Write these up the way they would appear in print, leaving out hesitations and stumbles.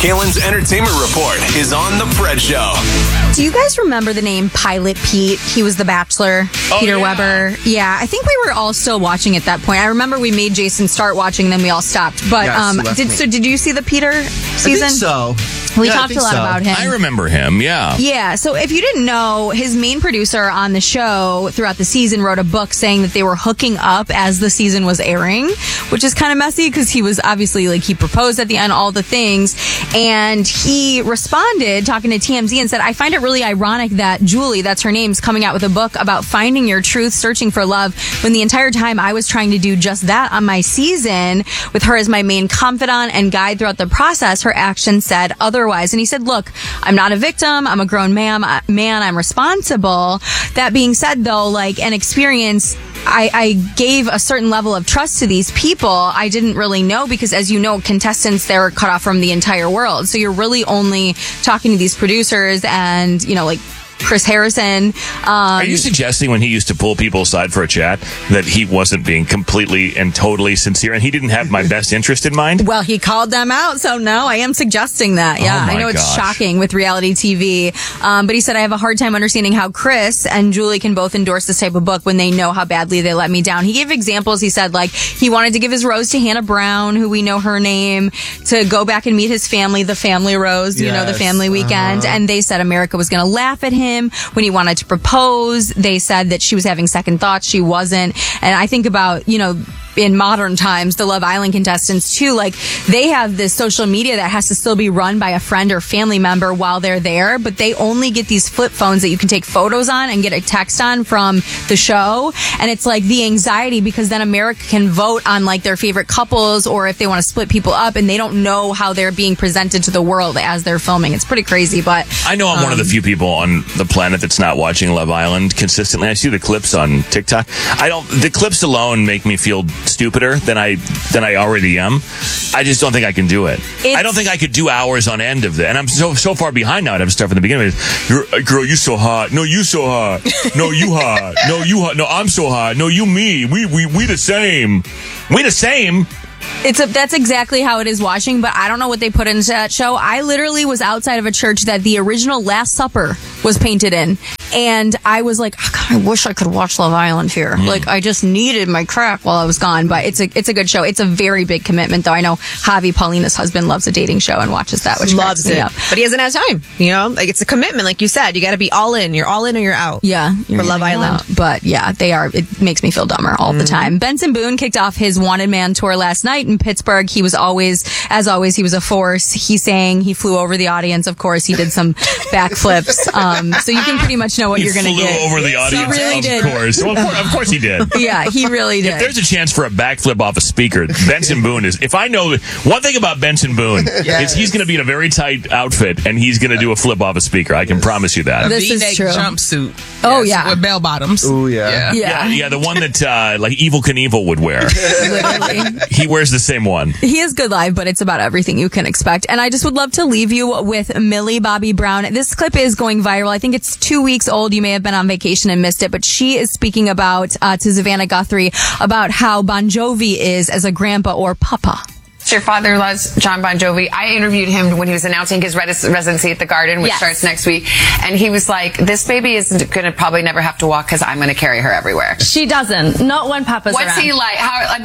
Kalen's Entertainment Report is on The Fred Show. Do you guys remember the name Pilot Pete? He was The Bachelor, Peter Weber. Yeah, I think we were all still watching at that point. I remember we made Jason start watching, then we all stopped. But Yes, did you see the Peter season? I think so. We talked a lot about him. I remember him, yeah. Yeah, so if you didn't know, his main producer on the show throughout the season wrote a book saying that they were hooking up as the season was airing, which is kind of messy because he was obviously, like, he proposed at the end, all the things, and he responded, talking to TMZ, and said, I find it really ironic that Julie, that's her name, is coming out with a book about finding your truth, searching for love, when the entire time I was trying to do just that on my season, with her as my main confidant and guide throughout the process, her actions said otherwise. And he said, look, I'm not a victim. I'm a grown man. I'm responsible. That being said, though, like, an experience, I gave a certain level of trust to these people. I didn't really know because, as you know, contestants, they're cut off from the entire world. So you're really only talking to these producers and, you know, like, Chris Harrison. Are you suggesting when he used to pull people aside for a chat that he wasn't being completely and totally sincere and he didn't have my best interest in mind? Well, he called them out, so no, I am suggesting that. Yeah, I know it's shocking with reality TV, but he said, I have a hard time understanding how Chris and Julie can both endorse this type of book when they know how badly they let me down. He gave examples. He said, like, he wanted to give his rose to Hannah Brown, who we know her name, to go back and meet his family, the family rose, you know, the family weekend, and they said America was going to laugh at him when he wanted to propose. They said that she was having second thoughts. She wasn't. And I think about, you know, in modern times, the Love Island contestants too, like, they have this social media that has to still be run by a friend or family member while they're there, but they only get these flip phones that you can take photos on and get a text on from the show. And it's like the anxiety, because then America can vote on, like, their favorite couples or if they want to split people up, and they don't know how they're being presented to the world as they're filming. It's pretty crazy, but I know I'm one of the few people on the planet that's not watching Love Island consistently. I see the clips on TikTok. The clips alone make me feel stupider than I already am. I just don't think I can do it. I don't think I could do hours on end of that. And I'm so far behind now. I'd have to start from the beginning. Girl, you so hot. No, you so hot. No, you hot. No, you hot. No, I'm so hot. No, you me. We the same. We the same. That's exactly how it is watching, but I don't know what they put into that show. I literally was outside of a church that the original Last Supper was painted in, and I was like, I wish I could watch Love Island here. Like, I just needed my crack while I was gone, but it's a good show. It's a very big commitment, though. I know Javi, Paulina's husband, loves a dating show and watches that, which loves it. But he hasn't had time, you know? Like, it's a commitment, like you said. You got to be all in. You're all in or you're out. Yeah. For Love Island. But, yeah, they are. It makes me feel dumber all the time. Benson Boone kicked off his Wanted Man tour last night in Pittsburgh. He was as always, he was a force. He sang, he flew over the audience. Of course, he did some backflips. So you can pretty much know what you're going to get. He flew over the audience, really of course. Well, of course he did. Yeah, he really did. If there's a chance for a backflip off a speaker, Benson Boone is. If I know one thing about Benson Boone, is he's going to be in a very tight outfit and he's going to do a flip off a speaker. I can promise you that. This is true. Jumpsuit. Oh, yeah. With bell bottoms. Oh, yeah. Yeah, the one that like Evel Knievel would wear. Literally. He wears the same one. He is good live, but it's about everything you can expect. And I just would love to leave you with Millie Bobby Brown. This clip is going viral. I think it's 2 weeks old. You may have been on vacation and missed it, but she is speaking about to Savannah Guthrie about how Bon Jovi is as a grandpa or papa. Your father loves John Bon Jovi. I interviewed him when he was announcing his residency at the Garden, which starts next week. And he was like, this baby is going to probably never have to walk because I'm going to carry her everywhere. She doesn't. Not when Papa's around. What's he like?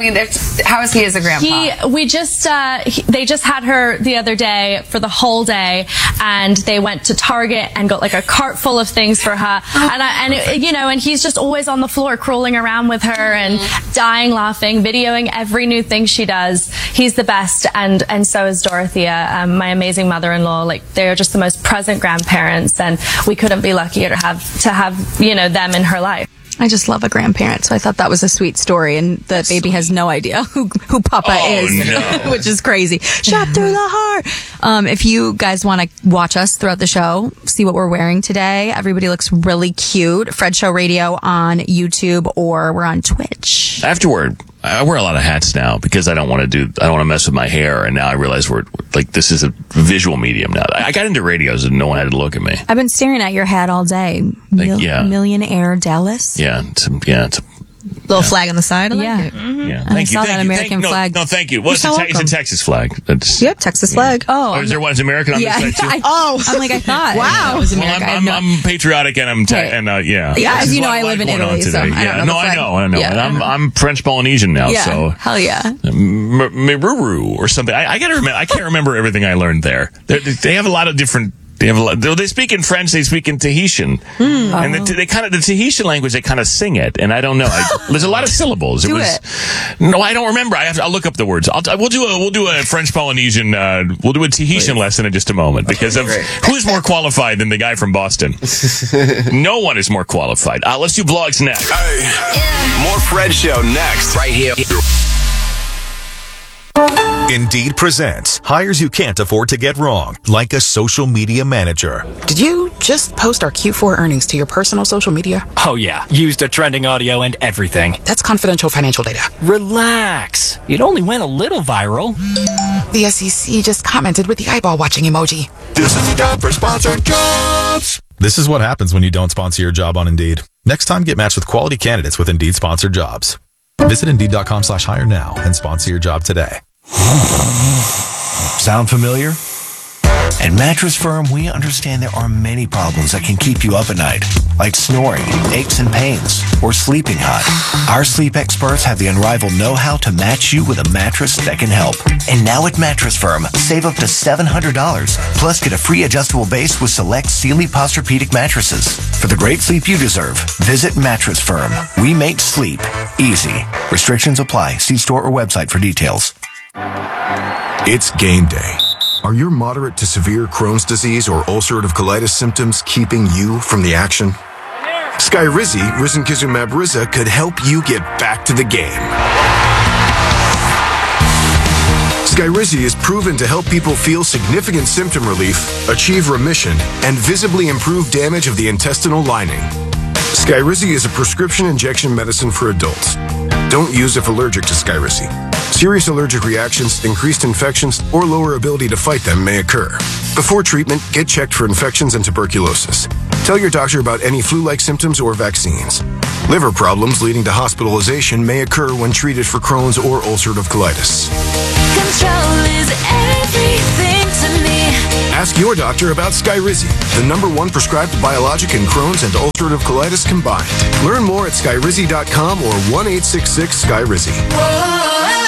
How is he as a grandpa? They just had her the other day for the whole day, and they went to Target and got like a cart full of things for her. And he's just always on the floor crawling around with her and dying laughing, videoing every new thing she does. He's the best, and so is Dorothea, my amazing mother-in-law. Like, they are just the most present grandparents, and we couldn't be luckier to have them in her life. I just love a grandparent, so I thought that was a sweet story, and the baby has no idea who Papa is, no. Which is crazy. Shot through the heart. If you guys want to watch us throughout the show, see what we're wearing today. Everybody looks really cute. Fred Show Radio on YouTube, or we're on Twitch. Afterward, I wear a lot of hats now because I don't want to mess with my hair, and now I realize we're like, this is a visual medium now. I got into radios and no one had to look at me. I've been staring at your hat all day. Millionaire Dallas. Yeah, it's Little flag on the side. I like Yeah. it. Yeah. I saw that American flag. No, thank you. Well, You're so it's a welcome. Texas flag. That's, Yep, Texas flag. Oh, is there one that's American on yeah. this side too? I'm like, I thought. Wow. It was Well, America. I have no- I'm patriotic and yeah. Yeah, as you know, There's a lot I live in going on Italy, so today. I don't know No, the I flag. know. Yeah, And I'm French Polynesian now, yeah. so Hell yeah. Meruru or something. I gotta remember. I can't remember everything I learned there. They have a lot of different. They speak in French. They speak in Tahitian, and the Tahitian language. They kind of sing it, and I don't know. There's a lot of syllables. No, I don't remember. I'll look up the words. We'll do a French Polynesian. We'll do a Tahitian lesson in just a moment because of who's more qualified than the guy from Boston. No one is more qualified. Let's do blogs next. More Fred Show next. Right here. Indeed presents hires you can't afford to get wrong, like a social media manager. Did you just post our Q4 earnings to your personal social media? Oh yeah, used a trending audio and everything. That's confidential financial data. Relax. It only went a little viral. The SEC just commented with the eyeball watching emoji. This is the time for sponsored jobs. This is what happens when you don't sponsor your job on Indeed. Next time, get matched with quality candidates with Indeed sponsored jobs. Visit Indeed.com/hire now and sponsor your job today. Sound familiar? At Mattress Firm, we understand there are many problems that can keep you up at night, like snoring, aches and pains, or sleeping hot. Our sleep experts have the unrivaled know-how to match you with a mattress that can help. And now at Mattress Firm, save up to $700, plus get a free adjustable base with select Sealy Posturepedic mattresses. For the great sleep you deserve, visit Mattress Firm. We make sleep easy. Restrictions apply. See store or website for details. It's game day. Are your moderate to severe Crohn's disease or ulcerative colitis symptoms keeping you from the action? Skyrizi, risankizumab Riza, could help you get back to the game. Skyrizi is proven to help people feel significant symptom relief, achieve remission, and visibly improve damage of the intestinal lining. Skyrizi is a prescription injection medicine for adults. Don't use if allergic to Skyrizi. Serious allergic reactions, increased infections, or lower ability to fight them may occur. Before treatment, get checked for infections and tuberculosis. Tell your doctor about any flu-like symptoms or vaccines. Liver problems leading to hospitalization may occur when treated for Crohn's or ulcerative colitis. Control is everything to me. Ask your doctor about Skyrizi, the #1 prescribed biologic in Crohn's and ulcerative colitis combined. Learn more at skyrizi.com or 1-866-SKYRIZI. Whoa.